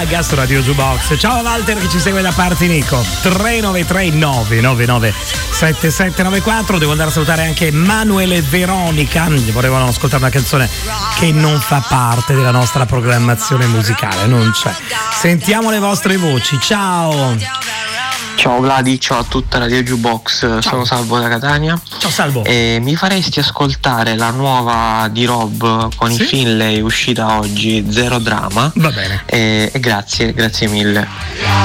Gaga su Radio Jukebox. Ciao a Walter che ci segue da Partinico. 393 999 7794. Devo andare a salutare anche Manuele e Veronica. Volevano ascoltare una canzone che non fa parte della nostra programmazione musicale, non c'è. Sentiamo le vostre voci. Ciao. Ciao Vladi, ciao a tutta Radio Jukebox, Ciao. Sono Salvo da Catania. Ciao Salvo. Mi faresti ascoltare la nuova di Rob con Sì? i Finlay uscita oggi, Zero Drama? Va bene. E grazie mille.